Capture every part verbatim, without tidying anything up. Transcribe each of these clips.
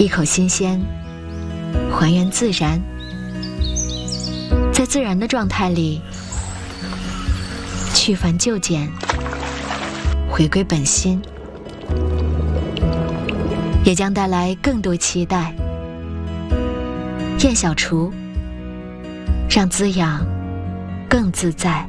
一口新鲜，还原自然，在自然的状态里，去繁就简，回归本心，也将带来更多期待。燕小厨，让滋养更自在。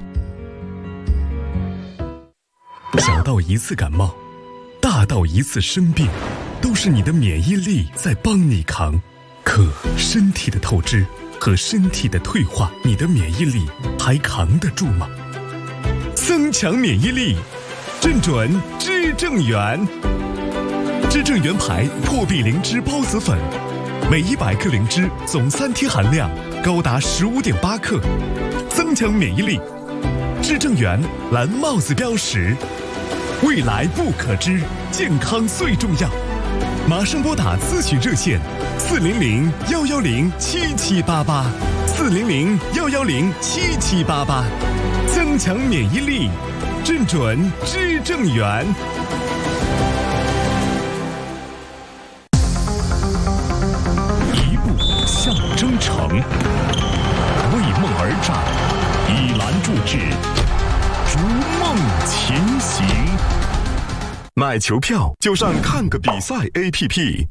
小到一次感冒，大到一次生病，都是你的免疫力在帮你扛。可身体的透支和身体的退化，你的免疫力还扛得住吗？增强免疫力，正准知正元。知正元牌破壁灵芝孢子粉，每一百克灵芝总三天含量高达十五点八克，增强免疫力。知正元蓝帽子标识，未来不可知，健康最重要。马上拨打咨询热线四零零幺幺零七七八八，四零零幺幺零七七八八，增强免疫力，正准知正元。一步向征程，为梦而战，以蓝铸志，逐梦前行。买球票就上看个比赛 A P P。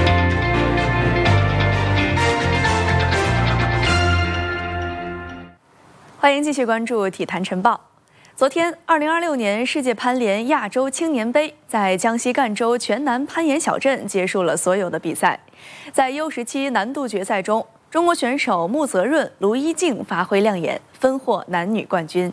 欢迎继续关注体坛晨报。昨天，二零二六年世界攀联亚洲青年杯在江西赣州全南攀岩小镇结束了所有的比赛。在 U 十七难度决赛中，中国选手穆泽润、卢一静发挥亮眼，分获男女冠军。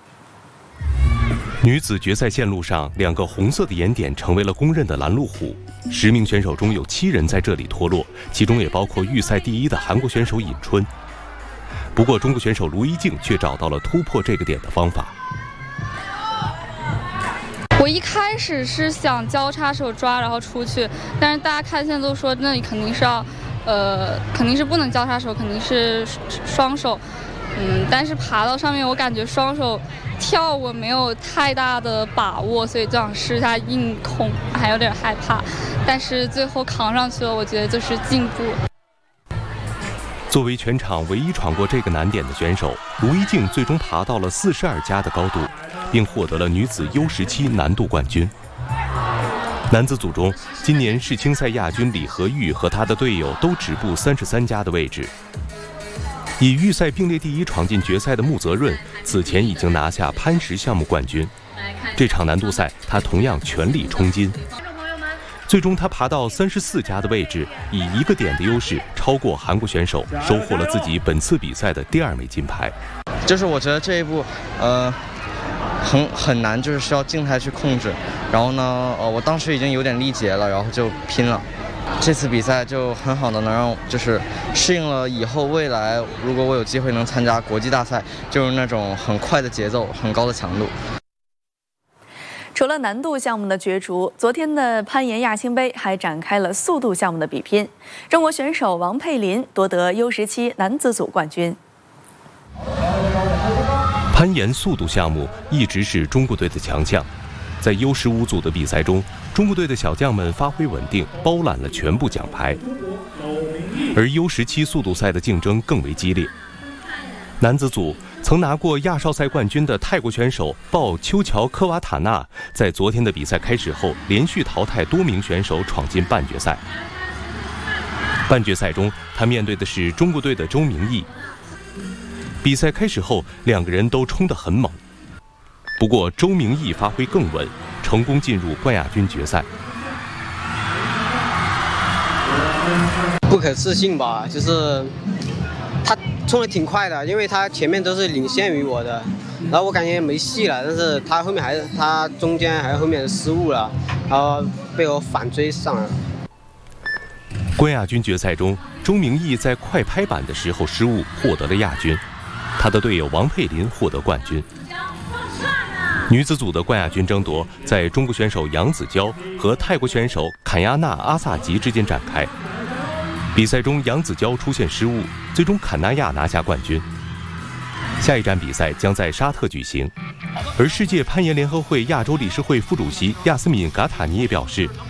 女子决赛线路上，两个红色的岩点成为了公认的拦路虎。十名选手中有七人在这里脱落，其中也包括预赛第一的韩国选手尹春。不过，中国选手卢一静却找到了突破这个点的方法。 我一开始是想交叉手抓，然后出去，但是大家看线都说那里肯定是要，呃，肯定是不能交叉手，肯定是双手。嗯，但是爬到上面，我感觉双手跳我没有太大的把握，所以就想试一下硬控，还有点害怕。但是最后扛上去了，我觉得就是进步。 作为全场唯一闯过这个难点的选手，卢一静最终爬到了四十二加的高度，并获得了女子 U 十七难度冠军。男子组中，今年世青赛亚军李和玉和他的队友都止步三十三加的位置。以预赛并列第一闯进决赛的穆泽润，此前已经拿下攀石项目冠军。这场难度赛，他同样全力冲金。最终，他爬到三十四加的位置，以一个点的优势超过韩国选手，收获了自己本次比赛的第二枚金牌。 就是我觉得这一步，呃，很很难，就是需要静态去控制。然后呢，呃，我当时已经有点力竭了，然后就拼了。这次比赛就很好的能让就是适应了以后未来，如果我有机会能参加国际大赛，就是那种很快的节奏、很高的强度。 除了难度项目的角逐，昨天的攀岩亚青杯还展开了速度项目的比拼。中国选手王佩林夺得 U 十七男子组冠军。 攀岩速度项目一直是中国队的强项。在 U 十五组的比赛中，中国队的小将们发挥稳定，包揽了全部奖牌。而 U 十七速度赛的竞争更为激烈。男子组曾拿过亚少赛冠军的泰国选手鲍丘乔科瓦塔纳，在昨天的比赛开始后，连续淘汰多名选手，闯进半决赛。半决赛中，他面对的是中国队的周明义。比赛开始后，两个人都冲得很猛。不过，周明义发挥更稳，成功进入冠亚军决赛。 不可置信吧，就是他冲得挺快的，因为他前面都是领先于我的，然后我感觉没戏了，但是他后面还是他中间还有后面失误了，然后被我反追上来了。 冠亚军决赛中，周明义在快拍板的时候失误，获得了亚军，他的队友王佩林获得冠军。女子组的冠亚军争夺在中国选手杨子娇和泰国选手坎亚纳阿萨吉之间展开。比赛中，杨子娇出现失误，最终坎纳亚拿下冠军。下一站比赛将在沙特举行，而世界攀岩联合会亚洲理事会副主席亚斯敏·嘎塔尼也表示，